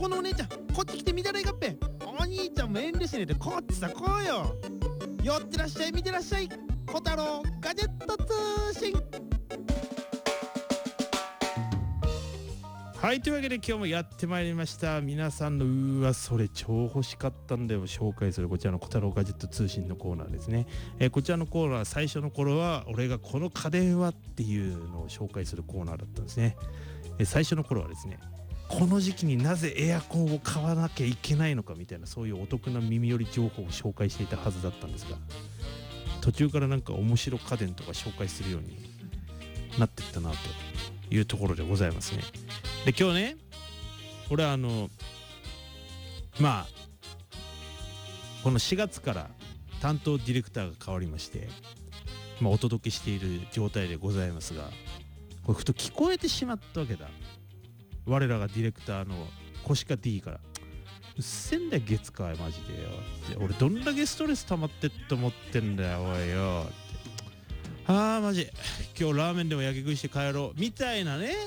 このお姉ちゃんこっち来て見てらいかっぺ。お兄ちゃんも遠慮しねえでこっちさこうよ。寄ってらっしゃい見てらっしゃい。小太郎ガジェット通信。はい、というわけで今日もやってまいりました。皆さんのそれ超欲しかったんだよ紹介するこちらの小太郎ガジェット通信のコーナーですね。こちらのコーナー最初の頃は俺がこの家電はっていうのを紹介するコーナーだったんですね。最初の頃はですね、この時期になぜエアコンを買わなきゃいけないのかみたいなそういうお得な耳寄り情報を紹介していたはずだったんですが、途中からなんか面白家電とか紹介するようになってったなというところでございますね。で今日ね、俺はこの4月から担当ディレクターが変わりまして、お届けしている状態でございますが、これふと聞こえてしまったわけだ。我らがディレクターのコシカ D からうっせんだよ月火マジでよって、俺どんだけストレス溜まってって思ってんだよおいよって、マジ今日ラーメンでも焼き食いして帰ろうみたいなね、